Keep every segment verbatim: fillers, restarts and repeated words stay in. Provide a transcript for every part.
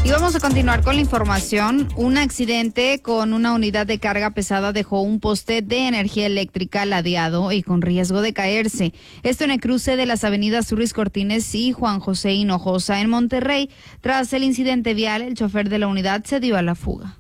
Y vamos a continuar con la información. Un accidente con una unidad de carga pesada dejó un poste de energía eléctrica ladeado y con riesgo de caerse. Esto en el cruce de las avenidas Ruiz Cortines y Juan José Hinojosa en Monterrey. Tras el incidente vial, el chofer de la unidad se dio a la fuga.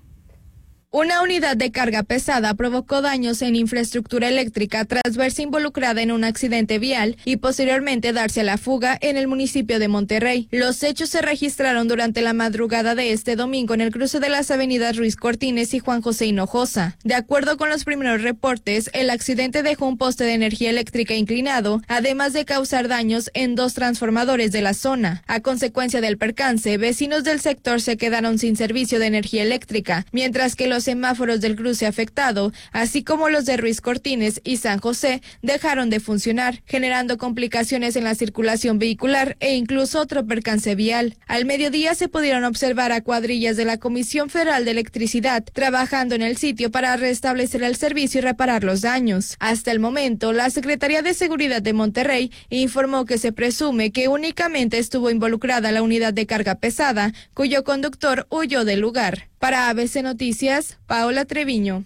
Una unidad de carga pesada provocó daños en infraestructura eléctrica tras verse involucrada en un accidente vial y posteriormente darse a la fuga en el municipio de Monterrey. Los hechos se registraron durante la madrugada de este domingo en el cruce de las avenidas Ruiz Cortines y Juan José Hinojosa. De acuerdo con los primeros reportes, el accidente dejó un poste de energía eléctrica inclinado, además de causar daños en dos transformadores de la zona. A consecuencia del percance, vecinos del sector se quedaron sin servicio de energía eléctrica, mientras que los semáforos del cruce afectado, así como los de Ruiz Cortines y San José, dejaron de funcionar, generando complicaciones en la circulación vehicular e incluso otro percance vial. Al mediodía se pudieron observar a cuadrillas de la Comisión Federal de Electricidad trabajando en el sitio para restablecer el servicio y reparar los daños. Hasta el momento, la Secretaría de Seguridad de Monterrey informó que se presume que únicamente estuvo involucrada la unidad de carga pesada, cuyo conductor huyó del lugar. Para A B C Noticias, Paola Treviño.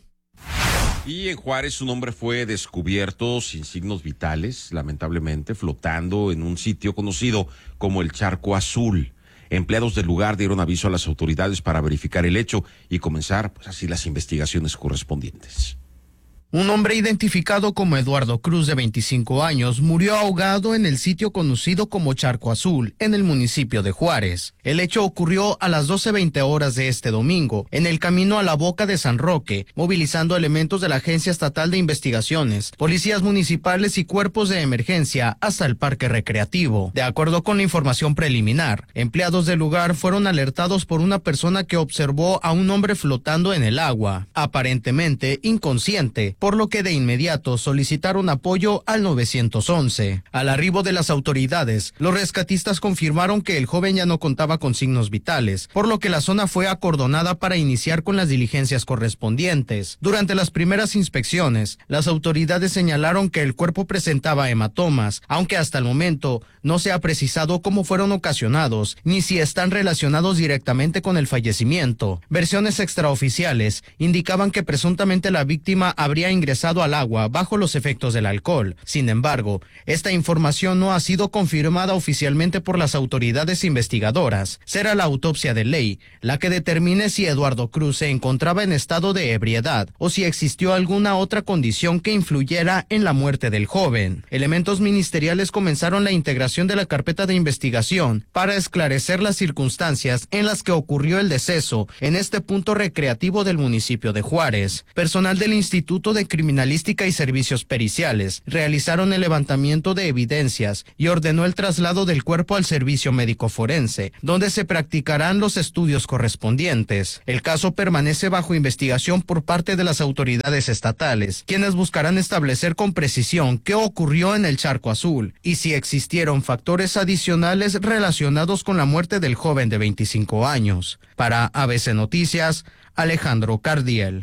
Y en Juárez un hombre fue descubierto sin signos vitales, lamentablemente, flotando en un sitio conocido como el Charco Azul. Empleados del lugar dieron aviso a las autoridades para verificar el hecho y comenzar, pues así, las investigaciones correspondientes. Un hombre identificado como Eduardo Cruz, de veinticinco años, murió ahogado en el sitio conocido como Charco Azul, en el municipio de Juárez. El hecho ocurrió a las doce veinte horas de este domingo, en el camino a la Boca de San Roque, movilizando elementos de la Agencia Estatal de Investigaciones, policías municipales y cuerpos de emergencia hasta el parque recreativo. De acuerdo con la información preliminar, empleados del lugar fueron alertados por una persona que observó a un hombre flotando en el agua, aparentemente inconsciente, por lo que de inmediato solicitaron apoyo al nueve once. Al arribo de las autoridades, los rescatistas confirmaron que el joven ya no contaba con signos vitales, por lo que la zona fue acordonada para iniciar con las diligencias correspondientes. Durante las primeras inspecciones, las autoridades señalaron que el cuerpo presentaba hematomas, aunque hasta el momento no se ha precisado cómo fueron ocasionados, ni si están relacionados directamente con el fallecimiento. Versiones extraoficiales indicaban que presuntamente la víctima habría ingresado al agua bajo los efectos del alcohol. Sin embargo, esta información no ha sido confirmada oficialmente por las autoridades investigadoras. Será la autopsia de ley la que determine si Eduardo Cruz se encontraba en estado de ebriedad o si existió alguna otra condición que influyera en la muerte del joven. Elementos ministeriales comenzaron la integración de la carpeta de investigación para esclarecer las circunstancias en las que ocurrió el deceso en este punto recreativo del municipio de Juárez. Personal del Instituto de Criminalística y Servicios Periciales realizaron el levantamiento de evidencias y ordenó el traslado del cuerpo al servicio médico forense, donde se practicarán los estudios correspondientes. El caso permanece bajo investigación por parte de las autoridades estatales, quienes buscarán establecer con precisión qué ocurrió en el Charco Azul y si existieron factores adicionales relacionados con la muerte del joven de veinticinco años. Para A B C Noticias, Alejandro Cardiel.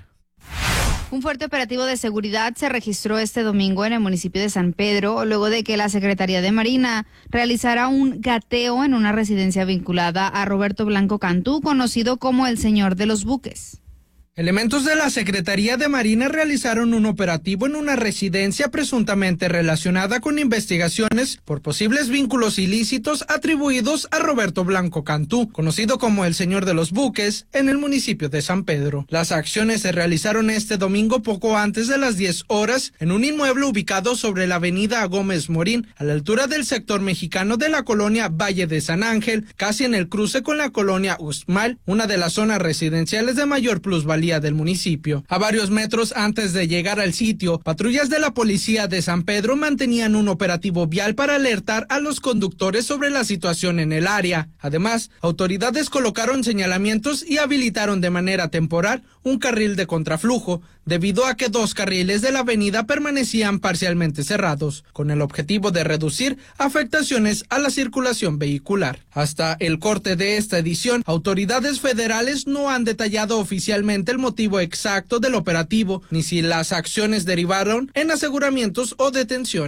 Un fuerte operativo de seguridad se registró este domingo en el municipio de San Pedro, luego de que la Secretaría de Marina realizara un gateo en una residencia vinculada a Roberto Blanco Cantú, conocido como el Señor de los Buques. Elementos de la Secretaría de Marina realizaron un operativo en una residencia presuntamente relacionada con investigaciones por posibles vínculos ilícitos atribuidos a Roberto Blanco Cantú, conocido como el Señor de los Buques, en el municipio de San Pedro. Las acciones se realizaron este domingo poco antes de las diez horas en un inmueble ubicado sobre la avenida Gómez Morín, a la altura del sector mexicano de la colonia Valle de San Ángel, casi en el cruce con la colonia Uxmal, una de las zonas residenciales de mayor plusvalía del municipio. A varios metros antes de llegar al sitio, patrullas de la policía de San Pedro mantenían un operativo vial para alertar a los conductores sobre la situación en el área. Además, autoridades colocaron señalamientos y habilitaron de manera temporal un carril de contraflujo, debido a que dos carriles de la avenida permanecían parcialmente cerrados, con el objetivo de reducir afectaciones a la circulación vehicular. Hasta el corte de esta edición, autoridades federales no han detallado oficialmente el motivo exacto del operativo, ni si las acciones derivaron en aseguramientos o detenciones.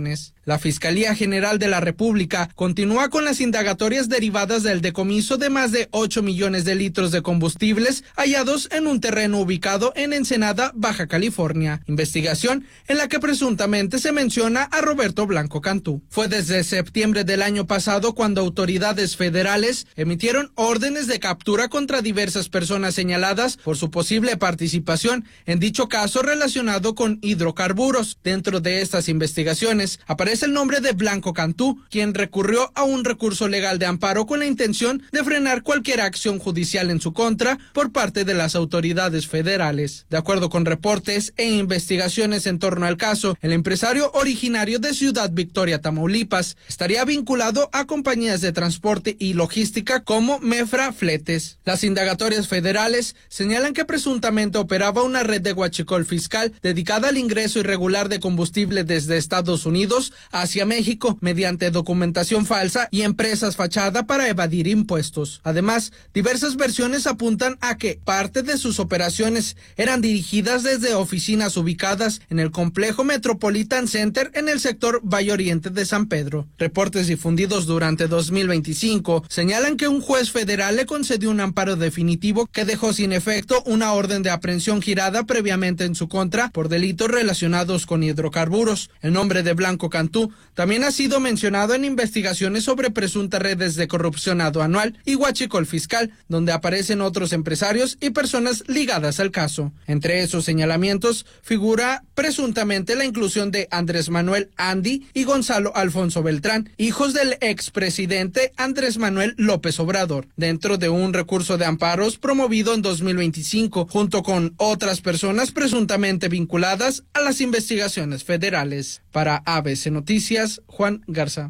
La Fiscalía General de la República continúa con las indagatorias derivadas del decomiso de más de ocho millones de litros de combustibles hallados en un terreno ubicado en Ensenada, Baja California. Investigación en la que presuntamente se menciona a Roberto Blanco Cantú. Fue desde septiembre del año pasado cuando autoridades federales emitieron órdenes de captura contra diversas personas señaladas por su posible participación en dicho caso relacionado con hidrocarburos. Dentro de estas investigaciones aparece el nombre de Blanco Cantú, quien recurrió a un recurso legal de amparo con la intención de frenar cualquier acción judicial en su contra por parte de las autoridades federales. De acuerdo con reportes e investigaciones en torno al caso, el empresario originario de Ciudad Victoria, Tamaulipas, estaría vinculado a compañías de transporte y logística como Mefra Fletes. Las indagatorias federales señalan que presuntamente operaba una red de huachicol fiscal dedicada al ingreso irregular de combustible desde Estados Unidos hacia México mediante documentación falsa y empresas fachada para evadir impuestos. Además, diversas versiones apuntan a que parte de sus operaciones eran dirigidas desde oficinas ubicadas en el complejo Metropolitan Center en el sector Valle Oriente de San Pedro. Reportes difundidos durante dos mil veinticinco señalan que un juez federal le concedió un amparo definitivo que dejó sin efecto una orden de aprehensión girada previamente en su contra por delitos relacionados con hidrocarburos. El nombre de Blanco Cantú también ha sido mencionado en investigaciones sobre presuntas redes de corrupción aduanal y huachicol fiscal, donde aparecen otros empresarios y personas ligadas al caso. Entre esos señalamientos figura presuntamente la inclusión de Andrés Manuel Andy y Gonzalo Alfonso Beltrán, hijos del expresidente Andrés Manuel López Obrador, dentro de un recurso de amparos promovido en dos mil veinticinco, junto con otras personas presuntamente vinculadas a las investigaciones federales. Para A B C Noticias, Juan Garza.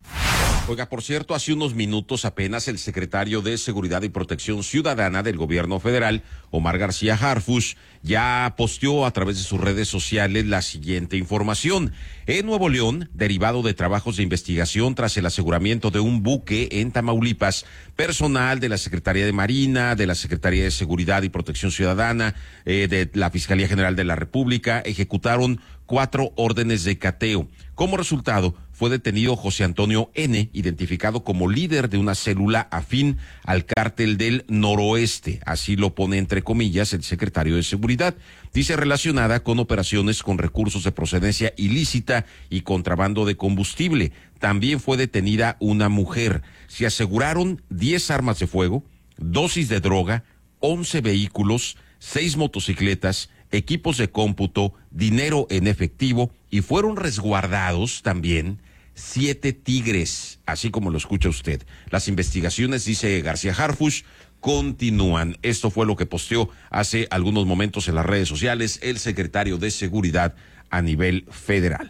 Oiga, por cierto, hace unos minutos apenas el secretario de Seguridad y Protección Ciudadana del Gobierno Federal, Omar García Harfuch, ya posteó a través de sus redes sociales la siguiente información. En Nuevo León, derivado de trabajos de investigación tras el aseguramiento de un buque en Tamaulipas, personal de la Secretaría de Marina, de la Secretaría de Seguridad y Protección Ciudadana, eh, de la Fiscalía General de la República, ejecutaron cuatro órdenes de cateo. Como resultado, fue detenido José Antonio N., identificado como líder de una célula afín al cártel del Noroeste, así lo pone entre comillas el secretario de Seguridad. Dice relacionada con operaciones con recursos de procedencia ilícita y contrabando de combustible. También fue detenida una mujer. Se aseguraron diez armas de fuego, dosis de droga, once vehículos, seis motocicletas, equipos de cómputo, dinero en efectivo y fueron resguardados también siete tigres, así como lo escucha usted. Las investigaciones, dice García Harfuch, continúan. Esto fue lo que posteó hace algunos momentos en las redes sociales el secretario de Seguridad a nivel federal.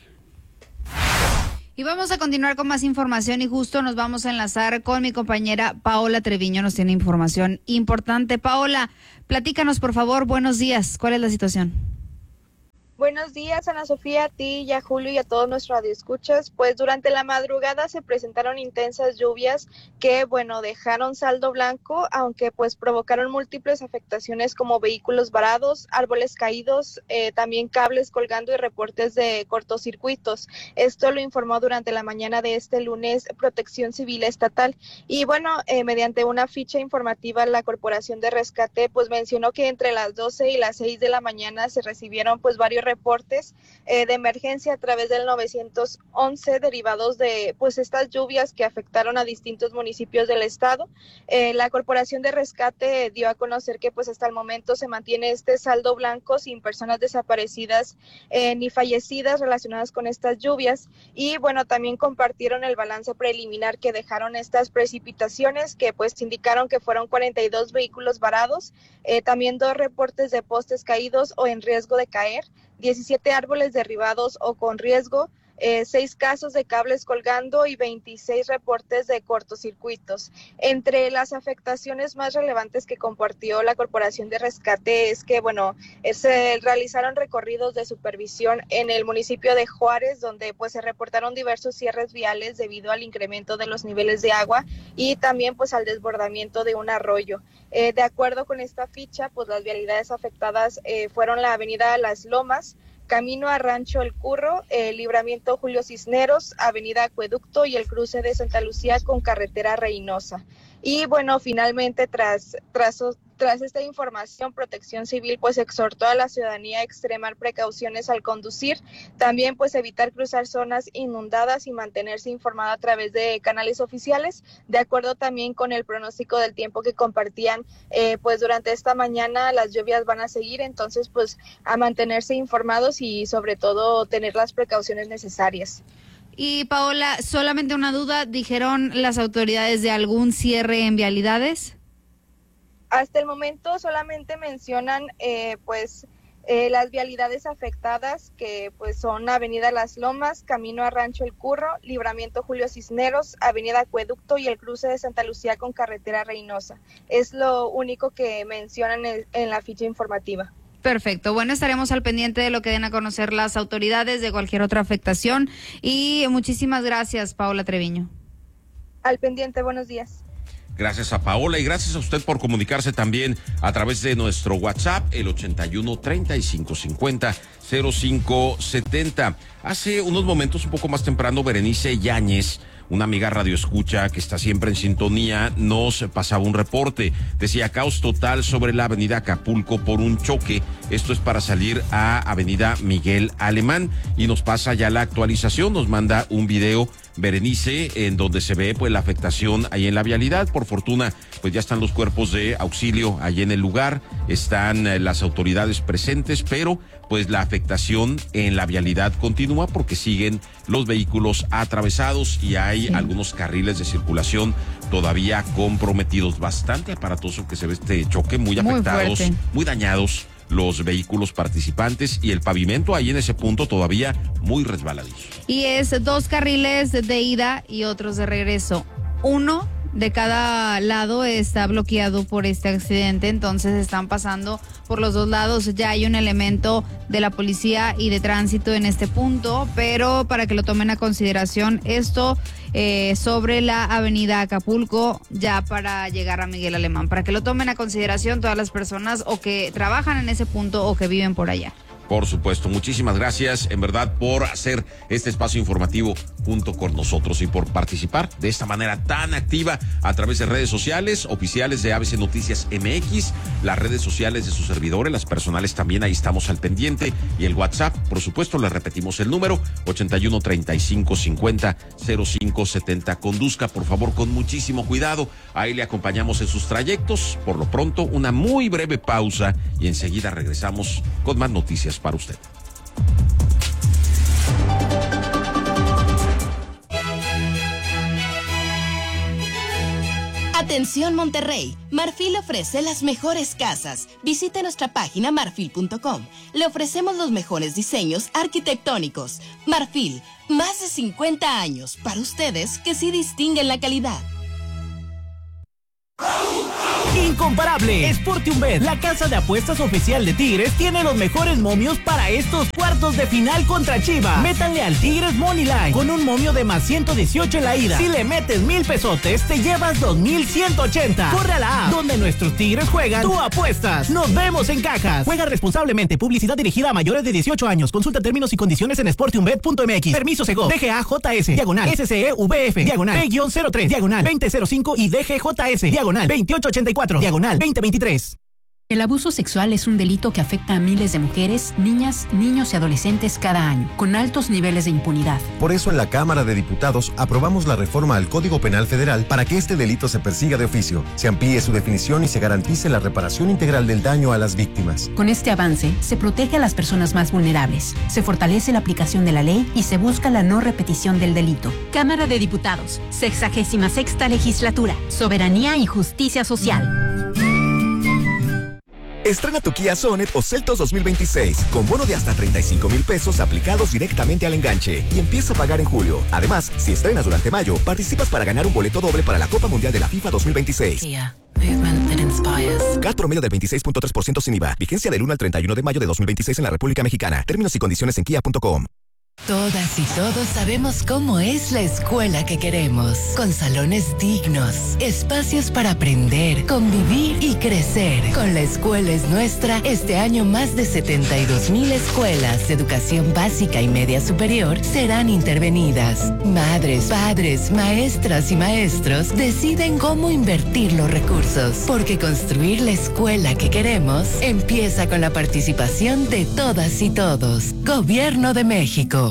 Y vamos a continuar con más información y justo nos vamos a enlazar con mi compañera Paola Treviño, nos tiene información importante. Paola, platícanos por favor, buenos días, ¿cuál es la situación? Buenos días, Ana Sofía, a ti y a Julio y a todos nuestros radioescuchas. Pues durante la madrugada se presentaron intensas lluvias que, bueno, dejaron saldo blanco, aunque pues provocaron múltiples afectaciones como vehículos varados, árboles caídos, eh, también cables colgando y reportes de cortocircuitos. Esto lo informó durante la mañana de este lunes Protección Civil Estatal. Y bueno, eh, mediante una ficha informativa, la Corporación de Rescate pues mencionó que entre las doce y las seis de la mañana se recibieron pues varios reportes eh, de emergencia a través del nueve once derivados de pues estas lluvias que afectaron a distintos municipios del estado. Eh, la Corporación de Rescate dio a conocer que pues hasta el momento se mantiene este saldo blanco sin personas desaparecidas eh, ni fallecidas relacionadas con estas lluvias y bueno, también compartieron el balance preliminar que dejaron estas precipitaciones que pues indicaron que fueron cuarenta y dos vehículos varados, eh, también dos reportes de postes caídos o en riesgo de caer, diecisiete árboles derribados o con riesgo, eh, seis casos de cables colgando y veintiséis reportes de cortocircuitos. Entre las afectaciones más relevantes que compartió la Corporación de Rescate es que, bueno, se realizaron recorridos de supervisión en el municipio de Juárez, donde pues se reportaron diversos cierres viales debido al incremento de los niveles de agua y también pues al desbordamiento de un arroyo. Eh, de acuerdo con esta ficha, pues las vialidades afectadas eh, fueron la avenida Las Lomas, camino a Rancho El Curro, el libramiento Julio Cisneros, avenida Acueducto y el cruce de Santa Lucía con carretera Reynosa. Y bueno, finalmente tras, tras, tras esta información, Protección Civil pues exhortó a la ciudadanía a extremar precauciones al conducir, también pues evitar cruzar zonas inundadas y mantenerse informado a través de canales oficiales, de acuerdo también con el pronóstico del tiempo que compartían, eh, pues durante esta mañana las lluvias van a seguir, entonces pues a mantenerse informados y sobre todo tener las precauciones necesarias. Y Paola, solamente una duda, ¿dijeron las autoridades de algún cierre en vialidades? Hasta el momento solamente mencionan eh, pues eh, las vialidades afectadas, que pues son Avenida Las Lomas, camino a Rancho El Curro, libramiento Julio Cisneros, Avenida Acueducto y el cruce de Santa Lucía con carretera Reynosa. Es lo único que mencionan en, en la ficha informativa. Perfecto. Bueno, estaremos al pendiente de lo que den a conocer las autoridades de cualquier otra afectación. Y muchísimas gracias, Paola Treviño. Al pendiente, buenos días. Gracias a Paola y gracias a usted por comunicarse también a través de nuestro WhatsApp, el ochenta y uno, treinta y cinco cincuenta, cero cinco setenta. Hace unos momentos, un poco más temprano, Berenice Yáñez, una amiga radioescucha que está siempre en sintonía, nos pasaba un reporte. Decía caos total sobre la avenida Acapulco por un choque. Esto es para salir a avenida Miguel Alemán y nos pasa ya la actualización, nos manda un video Berenice en donde se ve pues la afectación ahí en la vialidad. Por fortuna pues ya están los cuerpos de auxilio ahí en el lugar, están eh, las autoridades presentes, pero pues la afectación en la vialidad continúa porque siguen los vehículos atravesados y hay sí. algunos carriles de circulación todavía comprometidos. Bastante aparatoso que se ve este choque, muy afectados, muy, muy dañados los vehículos participantes y el pavimento ahí en ese punto todavía muy resbaladizo. Y es dos carriles de ida y otros de regreso. Uno de cada lado está bloqueado por este accidente, entonces están pasando por los dos lados. Ya hay un elemento de la policía y de tránsito en este punto, pero para que lo tomen a consideración, esto eh, sobre la avenida Acapulco, ya para llegar a Miguel Alemán, para que lo tomen a consideración todas las personas o que trabajan en ese punto o que viven por allá. Por supuesto, muchísimas gracias en verdad por hacer este espacio informativo junto con nosotros y por participar de esta manera tan activa a través de redes sociales oficiales de A B C Noticias M X, las redes sociales de sus servidores, las personales también, ahí estamos al pendiente, y el WhatsApp, por supuesto, le repetimos el número ochenta y uno, treinta y cinco cincuenta, cero cinco setenta. Conduzca por favor con muchísimo cuidado, ahí le acompañamos en sus trayectos. Por lo pronto, una muy breve pausa y enseguida regresamos con más noticias para usted. Atención Monterrey, Marfil ofrece las mejores casas. Visite nuestra página marfil punto com. Le ofrecemos los mejores diseños arquitectónicos. Marfil, más de cincuenta años para ustedes que sí distinguen la calidad. Incomparable. SportiumBet, la casa de apuestas oficial de Tigres, tiene los mejores momios para estos cuartos de final contra Chivas. Métanle al Tigres Moneyline con un momio de más ciento dieciocho en la ida. Si le metes mil pesotes, te llevas dos mil ciento ochenta. Corre a la app, donde nuestros Tigres juegan, tú apuestas. Nos vemos en cajas. Juega responsablemente. Publicidad dirigida a mayores de dieciocho años. Consulta términos y condiciones en sportiumbet punto m x. Permiso Segov. D G A J S. Diagonal. S C E V F. Diagonal. P cero tres. Diagonal. veinte cero cinco y D G J S. Diagonal. veintiocho ochenta y cuatro. Diagonal. veinte veintitrés. El abuso sexual es un delito que afecta a miles de mujeres, niñas, niños y adolescentes cada año, con altos niveles de impunidad. Por eso en la Cámara de Diputados aprobamos la reforma al Código Penal Federal para que este delito se persiga de oficio, se amplíe su definición y se garantice la reparación integral del daño a las víctimas. Con este avance, se protege a las personas más vulnerables, se fortalece la aplicación de la ley y se busca la no repetición del delito. Cámara de Diputados, sexagésima sexta legislatura, soberanía y justicia social. Estrena tu Kia Sonet o Seltos dos mil veintiséis con bono de hasta treinta y cinco mil pesos aplicados directamente al enganche y empieza a pagar en julio. Además, si estrenas durante mayo, participas para ganar un boleto doble para la Copa Mundial de la FIFA dos mil veintiséis. Kia, movement that inspires. C A T promedio del veintiséis punto tres por ciento sin I V A. Vigencia del uno al treinta y uno de mayo de dos mil veintiséis en la República Mexicana. Términos y condiciones en kia punto com. Todas y todos sabemos cómo es la escuela que queremos, con salones dignos, espacios para aprender, convivir y crecer. Con La Escuela es Nuestra, este año más de setenta y dos mil escuelas de educación básica y media superior serán intervenidas. Madres, padres, maestras y maestros deciden cómo invertir los recursos, porque construir la escuela que queremos empieza con la participación de todas y todos. Gobierno de México.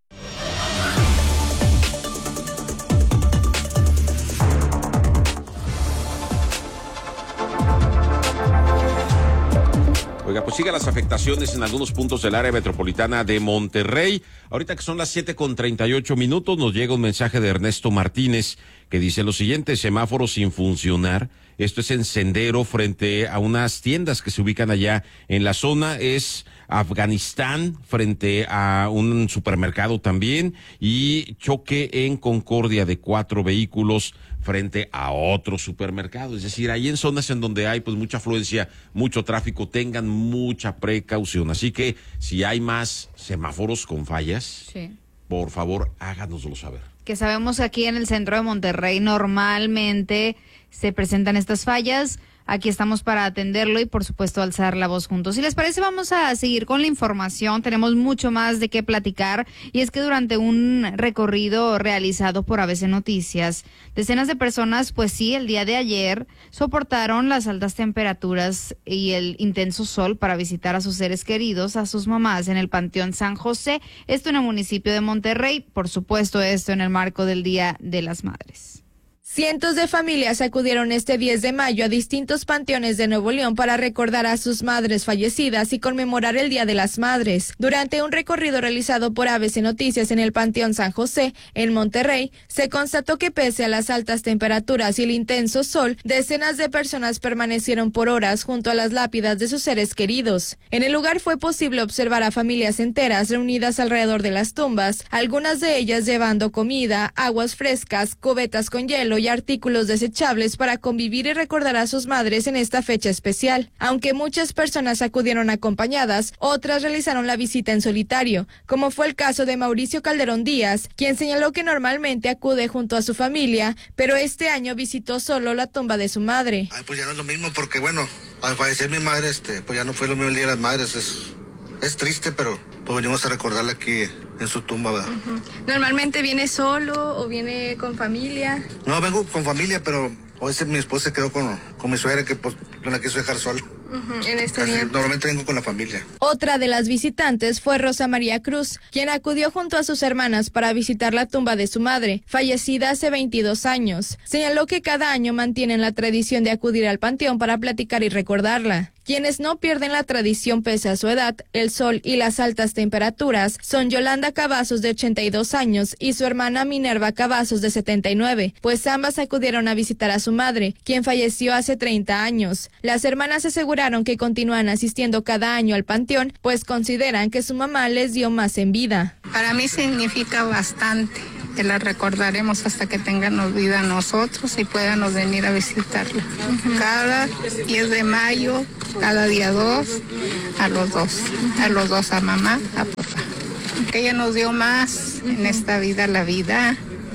Oiga, pues sigan las afectaciones en algunos puntos del área metropolitana de Monterrey. Ahorita que son las siete con treinta y ocho minutos, nos llega un mensaje de Ernesto Martínez que dice lo siguiente: semáforo sin funcionar. Esto es en Sendero, frente a unas tiendas que se ubican allá en la zona. Es Afganistán, frente a un supermercado también. Y choque en Concordia de cuatro vehículos frente a otro supermercado. Es decir, ahí en zonas en donde hay pues mucha afluencia, mucho tráfico, tengan mucha precaución. Así que si hay más semáforos con fallas, sí, por favor háganoslo saber. Que sabemos que aquí en el centro de Monterrey normalmente se presentan estas fallas. Aquí estamos para atenderlo y, por supuesto, alzar la voz juntos. Si les parece, vamos a seguir con la información. Tenemos mucho más de qué platicar. Y es que durante un recorrido realizado por A B C Noticias, decenas de personas, pues sí, el día de ayer, soportaron las altas temperaturas y el intenso sol para visitar a sus seres queridos, a sus mamás, en el Panteón San José. Esto en el municipio de Monterrey. Por supuesto, esto en el marco del Día de las Madres. Cientos de familias acudieron este diez de mayo a distintos panteones de Nuevo León para recordar a sus madres fallecidas y conmemorar el Día de las Madres. Durante un recorrido realizado por A B C Noticias en el Panteón San José, en Monterrey, se constató que pese a las altas temperaturas y el intenso sol, decenas de personas permanecieron por horas junto a las lápidas de sus seres queridos. En el lugar fue posible observar a familias enteras reunidas alrededor de las tumbas, algunas de ellas llevando comida, aguas frescas, cubetas con hielo y artículos desechables para convivir y recordar a sus madres en esta fecha especial. Aunque muchas personas acudieron acompañadas, otras realizaron la visita en solitario, como fue el caso de Mauricio Calderón Díaz, quien señaló que normalmente acude junto a su familia, pero este año visitó solo la tumba de su madre. Ay, pues ya no es lo mismo porque, bueno, al fallecer mi madre, este, pues ya no fue lo mismo el Día de las Madres. Es, es triste, pero pues venimos a recordarla aquí en su tumba, ¿verdad? Uh-huh. ¿Normalmente viene solo o viene con familia? No, vengo con familia, pero hoy mi esposa se quedó con, con mi suegra, que pues no la quiso dejar sola. Uh-huh. En este Así, día. Normalmente vengo con la familia. Otra de las visitantes fue Rosa María Cruz, quien acudió junto a sus hermanas para visitar la tumba de su madre, fallecida hace veintidós años. Señaló que cada año mantienen la tradición de acudir al panteón para platicar y recordarla. Quienes no pierden la tradición pese a su edad, el sol y las altas temperaturas son Yolanda Cavazos, de ochenta y dos años, y su hermana Minerva Cavazos, de setenta y nueve, pues ambas acudieron a visitar a su madre, quien falleció hace treinta años. Las hermanas aseguraron que continúan asistiendo cada año al panteón, pues consideran que su mamá les dio más en vida. Para mí significa bastante, que la recordaremos hasta que tengamos vida nosotros y podamos venir a visitarla. Uh-huh. Cada diez de mayo, cada día dos, a los dos, a los dos, a mamá, a papá. Que ella nos dio más en esta vida, la vida,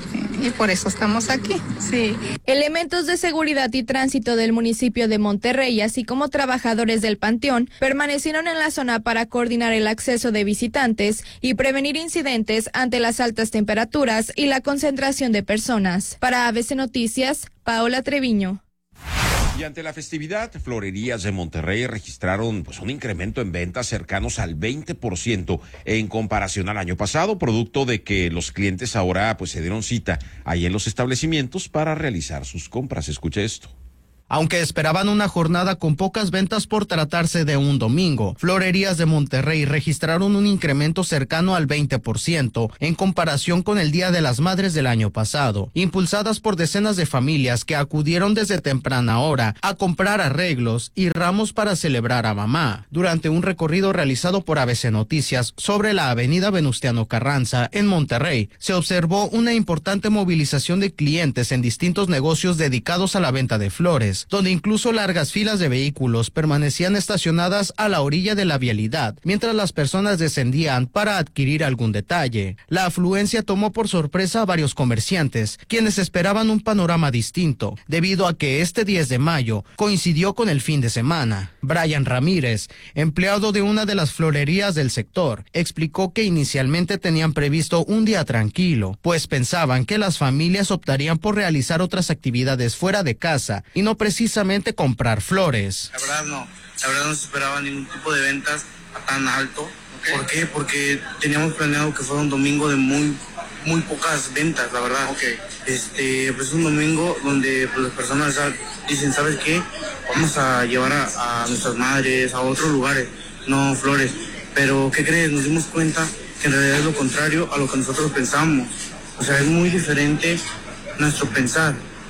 y por eso estamos aquí. Sí. Elementos de seguridad y tránsito del municipio de Monterrey, así como trabajadores del panteón, permanecieron en la zona para coordinar el acceso de visitantes y prevenir incidentes ante las altas temperaturas y la concentración de personas. Para A B C Noticias, Paola Treviño. Y ante la festividad, Florerías de Monterrey registraron pues un incremento en ventas cercanos al veinte por ciento en comparación al año pasado, producto de que los clientes ahora pues se dieron cita ahí en los establecimientos para realizar sus compras. Escuche esto. Aunque esperaban una jornada con pocas ventas por tratarse de un domingo, Florerías de Monterrey registraron un incremento cercano al veinte por ciento en comparación con el Día de las Madres del año pasado, impulsadas por decenas de familias que acudieron desde temprana hora a comprar arreglos y ramos para celebrar a mamá. Durante un recorrido realizado por A B C Noticias sobre la avenida Venustiano Carranza en Monterrey, se observó una importante movilización de clientes en distintos negocios dedicados a la venta de flores. Flores, donde incluso largas filas de vehículos permanecían estacionadas a la orilla de la vialidad, mientras las personas descendían para adquirir algún detalle. La afluencia tomó por sorpresa a varios comerciantes, quienes esperaban un panorama distinto, debido a que este diez de mayo coincidió con el fin de semana. Brian Ramírez, empleado de una de las florerías del sector, explicó que inicialmente tenían previsto un día tranquilo, pues pensaban que las familias optarían por realizar otras actividades fuera de casa y no precisamente comprar flores. La verdad no, la verdad no se esperaba ningún tipo de ventas tan alto. Okay. ¿Por qué? Porque teníamos planeado que fuera un domingo de muy muy pocas ventas, la verdad. Okay. Este, pues un domingo donde pues, las personas dicen, ¿sabes qué? Vamos a llevar a, a nuestras madres a otros lugares, no flores. Pero, ¿qué crees? Nos dimos cuenta que en realidad es lo contrario a lo que nosotros pensamos. O sea, es muy diferente nuestro pensar.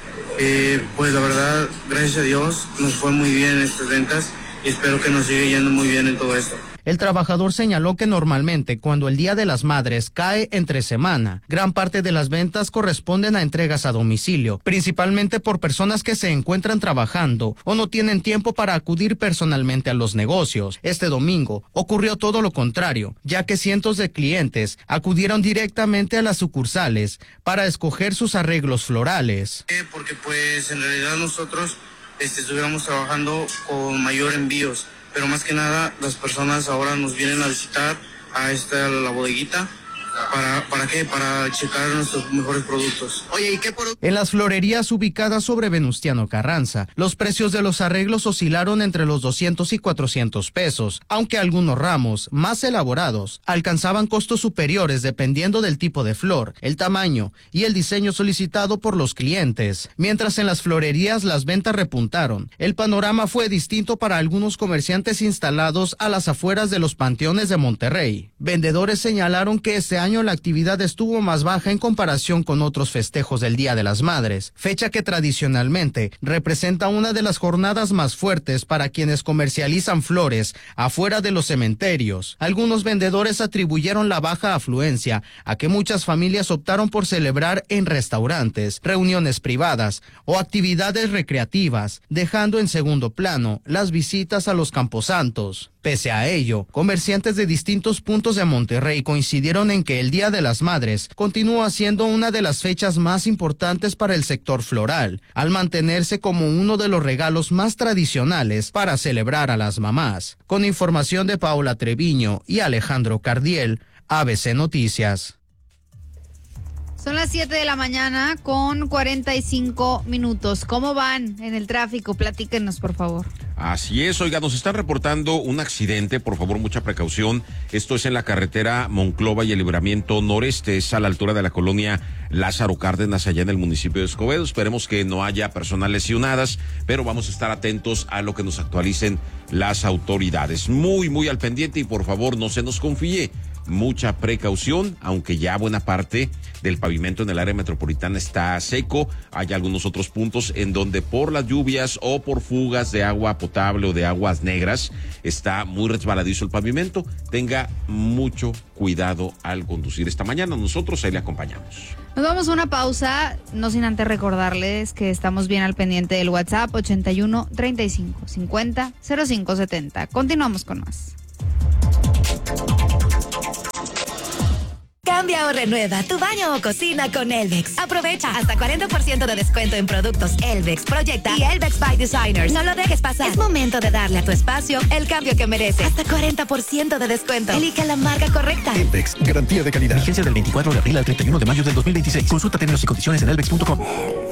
Eh, pues la verdad, gracias a Dios, nos fue muy bien en estas ventas y espero que nos siga yendo muy bien en todo esto. El trabajador señaló que normalmente cuando el Día de las Madres cae entre semana, gran parte de las ventas corresponden a entregas a domicilio, principalmente por personas que se encuentran trabajando o no tienen tiempo para acudir personalmente a los negocios. Este domingo ocurrió todo lo contrario, ya que cientos de clientes acudieron directamente a las sucursales para escoger sus arreglos florales. Eh, porque pues en realidad nosotros este, estuviéramos trabajando con mayor envíos. Pero más que nada, las personas ahora nos vienen a visitar a esta la bodeguita. ¿Para, ¿Para qué? Para checar nuestros mejores productos. Oye, ¿y qué por...? En las florerías ubicadas sobre Venustiano Carranza, los precios de los arreglos oscilaron entre los doscientos y cuatrocientos pesos, aunque algunos ramos, más elaborados, alcanzaban costos superiores dependiendo del tipo de flor, el tamaño y el diseño solicitado por los clientes. Mientras en las florerías las ventas repuntaron, el panorama fue distinto para algunos comerciantes instalados a las afueras de los panteones de Monterrey. Vendedores señalaron que este año la actividad estuvo más baja en comparación con otros festejos del Día de las Madres, fecha que tradicionalmente representa una de las jornadas más fuertes para quienes comercializan flores afuera de los cementerios. Algunos vendedores atribuyeron la baja afluencia a que muchas familias optaron por celebrar en restaurantes, reuniones privadas o actividades recreativas, dejando en segundo plano las visitas a los camposantos. Pese a ello, comerciantes de distintos puntos de Monterrey coincidieron en que el Día de las Madres continúa siendo una de las fechas más importantes para el sector floral, al mantenerse como uno de los regalos más tradicionales para celebrar a las mamás. Con información de Paola Treviño y Alejandro Cardiel, A B C Noticias. Son las siete de la mañana con cuarenta y cinco minutos. ¿Cómo van en el tráfico? Platíquenos, por favor. Así es, oiga, nos están reportando un accidente, por favor, mucha precaución. Esto es en la carretera Monclova y el Libramiento Noreste, es a la altura de la colonia Lázaro Cárdenas, allá en el municipio de Escobedo. Esperemos que no haya personas lesionadas, pero vamos a estar atentos a lo que nos actualicen las autoridades. Muy, muy al pendiente y por favor no se nos confíe. Mucha precaución, aunque ya buena parte del pavimento en el área metropolitana está seco. Hay algunos otros puntos en donde por las lluvias o por fugas de agua potable o de aguas negras está muy resbaladizo el pavimento. Tenga mucho cuidado al conducir esta mañana. Nosotros ahí le acompañamos. Nos vamos a una pausa, no sin antes recordarles que estamos bien al pendiente del WhatsApp ochenta y uno, treinta y cinco, cincuenta, cero cinco setenta. Continuamos con más. Cambia o renueva tu baño o cocina con Elvex. Aprovecha hasta cuarenta por ciento de descuento en productos Elvex, Proyecta y Elvex by Designers. No lo dejes pasar. Es momento de darle a tu espacio el cambio que merece. Hasta cuarenta por ciento de descuento. Elige la marca correcta. Elvex, garantía de calidad. Vigencia del veinticuatro de abril al treinta y uno de mayo del dos mil veintiséis. Consulta términos y condiciones en elvex punto com.